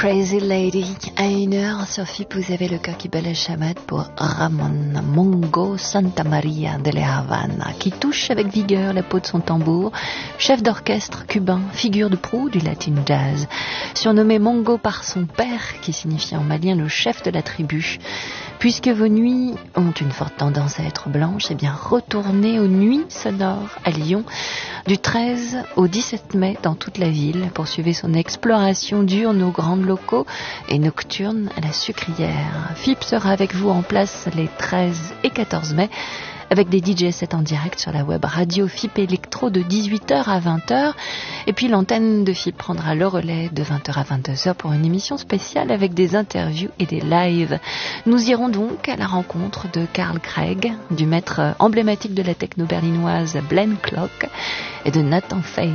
Crazy Lady. À 1h sur FIP, vous avez le cœur qui bat la chamade pour Ramon Mongo Santamaria de la Havana, qui touche avec vigueur la peau de son tambour, chef d'orchestre cubain, figure de proue du latin jazz, surnommé Mongo par son père, qui signifie en malien le chef de la tribu. Puisque vos nuits ont une forte tendance à être blanches, eh bien retournez aux nuits sonores à Lyon du 13 au 17 mai dans toute la ville. Poursuivez son exploration diurne aux grandes locaux et nocturne à la Sucrière. FIP sera avec vous en place les 13 et 14 mai avec des DJ sets en direct sur la web radio FIP Electro de 18h à 20h. Et puis l'antenne de FIP prendra le relais de 20h à 22h pour une émission spéciale avec des interviews et des lives. Nous irons donc à la rencontre de Carl Craig, du maître emblématique de la techno berlinoise Blen Clock et de Nathan Fay.